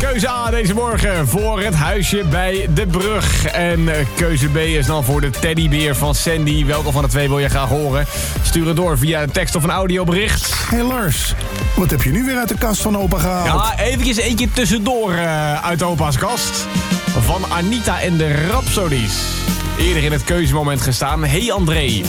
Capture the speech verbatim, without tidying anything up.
keuze A deze morgen voor het huisje bij de brug. En uh, keuze B is dan voor de teddybeer van Sandy. Welke van de twee wil je graag horen? Stuur het door via een tekst of een audiobericht. Hey Lars, wat heb je nu weer uit de kast van opa gehaald? Ja, eventjes eentje tussendoor uh, uit opa's kast. Van Anita en de Rhapsodies. Eerder in het keuzemoment gestaan. Hey André,